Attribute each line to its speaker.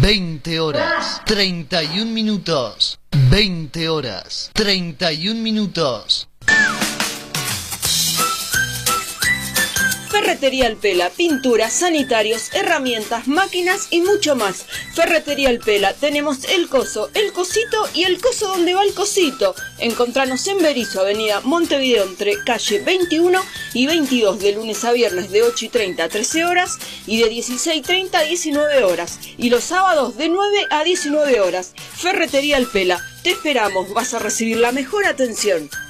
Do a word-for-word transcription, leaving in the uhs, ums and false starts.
Speaker 1: veinte horas, treinta y un minutos. veinte horas, treinta y un minutos.
Speaker 2: Ferretería El Pela, pinturas, sanitarios, herramientas, máquinas y mucho más. Ferretería El Pela, tenemos el coso, el cosito y el coso donde va el cosito. Encontranos en Berizo, avenida Montevideo, entre calle veintiuno y veintidós, de lunes a viernes de ocho y treinta a trece horas y de dieciséis y treinta a diecinueve horas. Y los sábados de nueve a diecinueve horas. Ferretería El Pela, te esperamos, vas a recibir la mejor atención.